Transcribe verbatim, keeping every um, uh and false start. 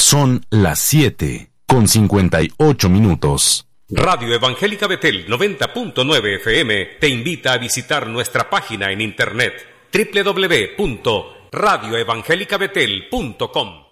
Son las siete con cincuenta y ocho minutos. Radio Evangélica Betel noventa punto nueve F M te invita a visitar nuestra página en internet doble u doble u doble u punto radio evangélica betel punto com.